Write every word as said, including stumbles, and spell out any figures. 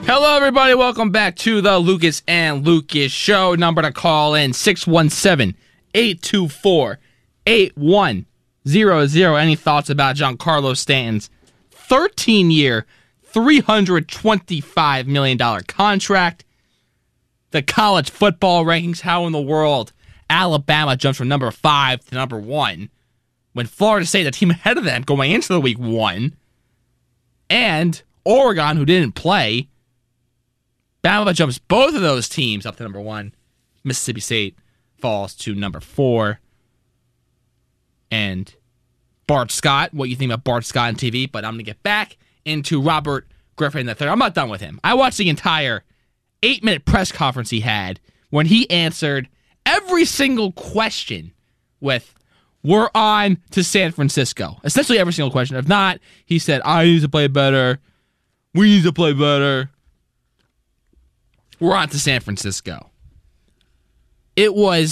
Hello, everybody. Welcome back to the Lucas and Lucas Show. Number to call in, six one seven, eight two four, eight one zero zero. Any thoughts about Giancarlo Stanton's thirteen-year, three hundred twenty-five million dollars contract? The college football rankings, how in the world Alabama jumps from number five to number one when Florida State, the team ahead of them going into the week one, and Oregon, who didn't play, Bama jumps both of those teams up to number one. Mississippi State falls to number four. And Bart Scott, what you think about Bart Scott on T V, but I'm going to get back into Robert Griffin the third. I'm not done with him. I watched the entire eight-minute press conference he had when he answered every single question with, we're on to San Francisco. Essentially every single question. If not, he said, I need to play better. We need to play better. We're on to San Francisco. It was